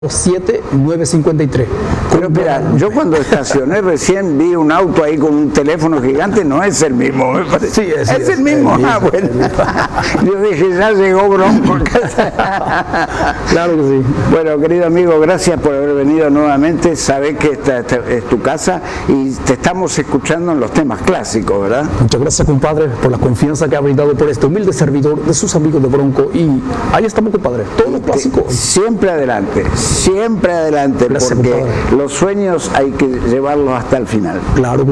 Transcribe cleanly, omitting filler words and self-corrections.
7953. Pero espera, yo cuando estacioné recién vi un auto ahí con un teléfono gigante, no es el mismo, me parece. Sí, es el mismo. El mismo. Ah, bueno. Yo dije, ya llegó Bronco. Claro que sí. Bueno, querido amigo, gracias por haber venido nuevamente. Sabés que esta es tu casa y te estamos escuchando en los temas clásicos, ¿verdad? Muchas gracias, compadre, por la confianza que ha brindado por este humilde servidor de sus amigos de Bronco. Y ahí estamos, compadre, todos los clásicos. Siempre adelante, Gracias, porque compadre. los sueños hay que llevarlos hasta el final. Claro que